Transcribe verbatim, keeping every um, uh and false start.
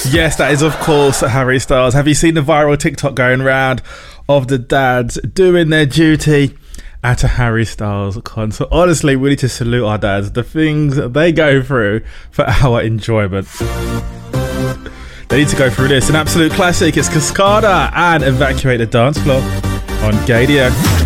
Yes, that is of course Harry Styles. Have you seen the viral TikTok going around of the dads doing their duty at a Harry Styles concert? Honestly, we need to salute our dads. The things they go through for our enjoyment. They need to go through this. An absolute classic. It's Cascada and Evacuate the Dance Floor on Gadio.